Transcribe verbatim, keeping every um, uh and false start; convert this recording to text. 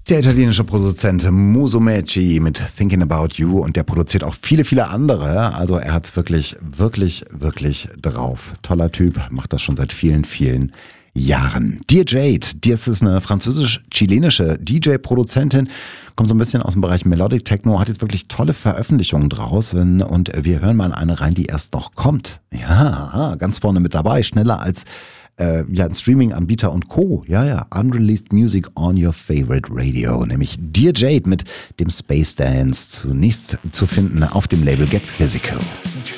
Der italienische Produzent Musumeci mit Thinking About You, und der produziert auch viele, viele andere. Also er hat's wirklich, wirklich, wirklich drauf. Toller Typ, macht das schon seit vielen, vielen Jahren. Dear Jade, das ist eine französisch-chilenische D J-Produzentin, kommt so ein bisschen aus dem Bereich Melodic Techno, hat jetzt wirklich tolle Veröffentlichungen draußen, und wir hören mal in eine rein, die erst noch kommt. Ja, ganz vorne mit dabei, schneller als Äh, ja, Streaming-Anbieter und Co. Ja, ja, Unreleased Music on your favorite radio, nämlich Dear Jade mit dem Space Dance, zunächst zu finden auf dem Label Get Physical.